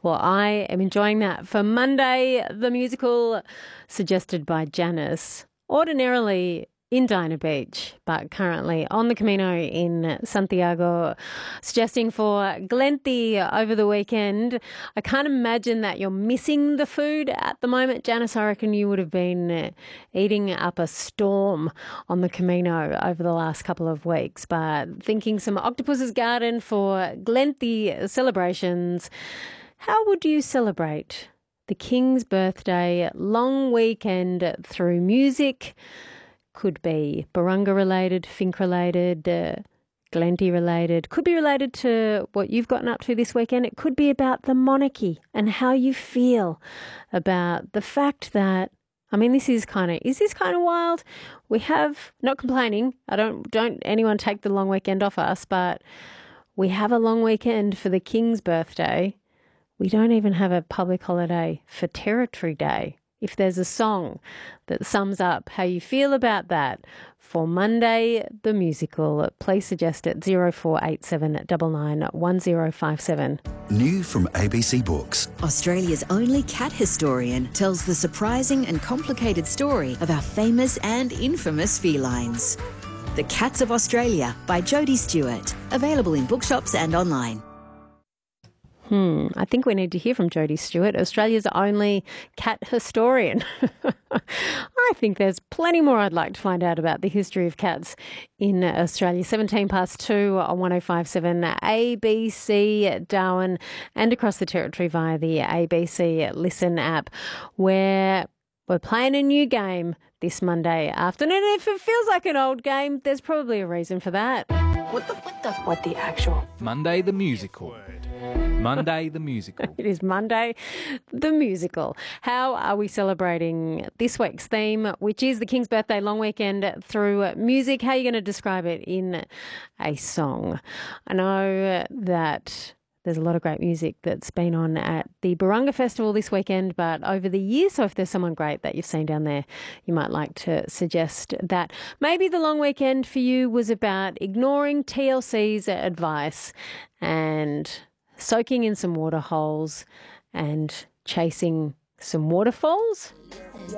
Well, I am enjoying that for Monday, the musical suggested by Janice, ordinarily in Dinah Beach, but currently on the Camino in Santiago, suggesting for Glenty over the weekend. I can't imagine that you're missing the food at the moment, Janice. I reckon you would have been eating up a storm on the Camino over the last couple of weeks, but thinking some Octopus's Garden for Glenty celebrations. How would you celebrate the King's birthday long weekend through music? Could be Barunga related, Fink related, Glenty related. Could be related to what you've gotten up to this weekend. It could be about the monarchy and how you feel about the fact that, I mean, is this kind of wild? We have, not complaining, don't anyone take the long weekend off us, but we have a long weekend for the King's birthday. We don't even have a public holiday for Territory Day. If there's a song that sums up how you feel about that for Monday, the musical, please suggest it 0487 99 1057. New from ABC Books. Australia's only cat historian tells the surprising and complicated story of our famous and infamous felines. The Cats of Australia by Jodie Stewart. Available in bookshops and online. I think we need to hear from Jodie Stewart, Australia's only cat historian. I think there's plenty more I'd like to find out about the history of cats in Australia. 2 on 1057 ABC Darwin and across the territory via the ABC Listen app, where we're playing a new game this Monday afternoon. If it feels like an old game, there's probably a reason for that. What the actual? Monday the musical. Monday the musical. It is Monday the musical. How are we celebrating this week's theme, which is the King's birthday long weekend through music? How are you going to describe it in a song? I know that there's a lot of great music that's been on at the Barunga Festival this weekend, but over the years, so if there's someone great that you've seen down there, you might like to suggest that. Maybe the long weekend for you was about ignoring TLC's advice and soaking in some water holes and chasing some waterfalls.